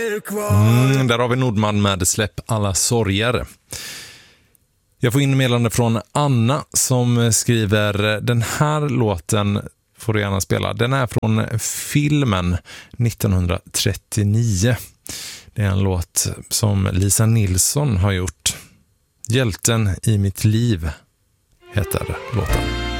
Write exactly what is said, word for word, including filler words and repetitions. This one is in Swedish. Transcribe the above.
Mm, där har vi Nordman med Släpp alla sorger. Jag får in meddelande från Anna som skriver: den här låten får du gärna spela. Den är från filmen nittonhundratrettionio. Det är en låt som Lisa Nilsson har gjort. Hjälten i mitt liv heter låten.